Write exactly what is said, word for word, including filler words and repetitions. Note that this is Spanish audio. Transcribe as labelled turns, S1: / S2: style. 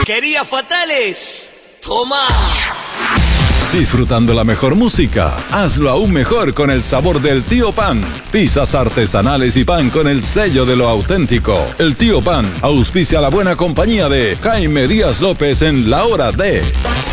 S1: ¿Quería fatales? Toma.
S2: Disfrutando la mejor música, hazlo aún mejor con el sabor del Tío Pan. Pizzas artesanales y pan con el sello de lo auténtico. El Tío Pan auspicia la buena compañía de Jaime Díaz López en La Hora de...